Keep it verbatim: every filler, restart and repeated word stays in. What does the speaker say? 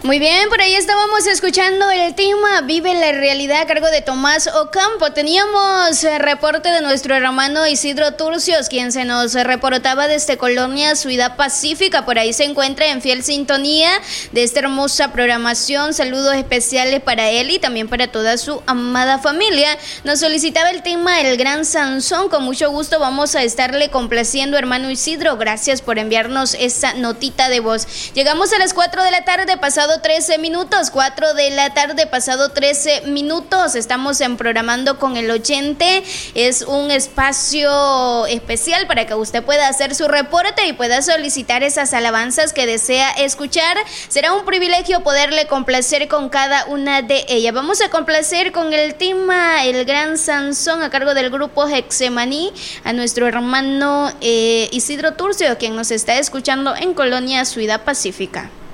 Muy bien, por ahí estábamos escuchando el tema Vive la Realidad a cargo de Tomás Ocampo. Teníamos el reporte de nuestro hermano Isidro Turcios, quien se nos reportaba desde Colonia Ciudad Pacífica. Por ahí se encuentra en fiel sintonía de esta hermosa programación. Saludos especiales para él y también para toda su amada familia. Nos solicitaba el tema El Gran Sansón. Con mucho gusto vamos a estarle complaciendo, hermano Isidro. Gracias por enviarnos esa notita de voz. Llegamos a las cuatro de la tarde, pasado trece minutos, cuatro de la tarde, pasado trece minutos. Estamos en Programando con el Oyente. Es un espacio especial para que usted pueda hacer su reporte y pueda solicitar esas alabanzas que desea escuchar. Será un privilegio poderle complacer con cada una de ellas. Vamos a complacer con el tema El Gran Sansón a cargo del grupo Hexemaní a nuestro hermano eh, Isidro Turcio, quien nos está escuchando en Colonia Ciudad Pacífica.